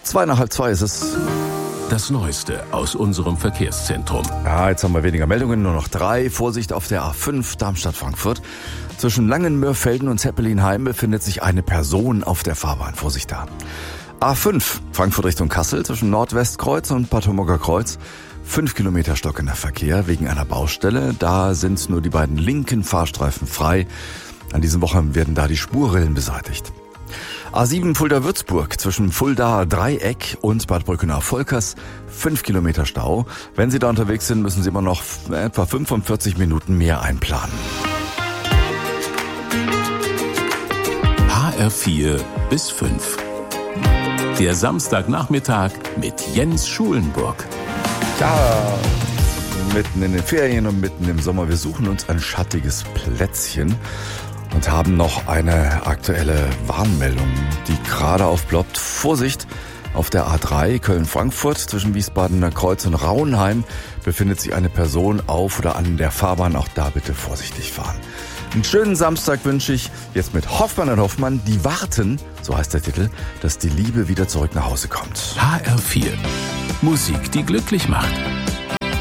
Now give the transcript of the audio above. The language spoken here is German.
2:30 ist es. Das Neueste aus unserem Verkehrszentrum. Ja, jetzt haben wir weniger Meldungen, nur noch 3. Vorsicht auf der A5 Darmstadt-Frankfurt. Zwischen Langenmörfelden und Zeppelinheim befindet sich eine Person auf der Fahrbahn. Vorsicht da. A5 Frankfurt Richtung Kassel zwischen Nordwestkreuz und Bad Homburger Kreuz. 5 Kilometer stockender Verkehr wegen einer Baustelle. Da sind nur die beiden linken Fahrstreifen frei. An diesem Wochenende werden da die Spurrillen beseitigt. A7 Fulda-Würzburg zwischen Fulda-Dreieck und Bad Brückenau-Volkers 5 Kilometer Stau. Wenn Sie da unterwegs sind, müssen Sie immer noch etwa 45 Minuten mehr einplanen. HR4 bis 5. Der Samstagnachmittag mit Jens Schulenburg. Ja, mitten in den Ferien und mitten im Sommer. Wir suchen uns ein schattiges Plätzchen und haben noch eine aktuelle Warnmeldung, die gerade aufploppt. Vorsicht! Auf der A3 Köln-Frankfurt zwischen Wiesbadener Kreuz und Rauenheim befindet sich eine Person auf oder an der Fahrbahn. Auch da bitte vorsichtig fahren. Einen schönen Samstag wünsche ich jetzt mit Hoffmann und Hoffmann. Die warten, so heißt der Titel, dass die Liebe wieder zurück nach Hause kommt. HR4. Musik, die glücklich macht.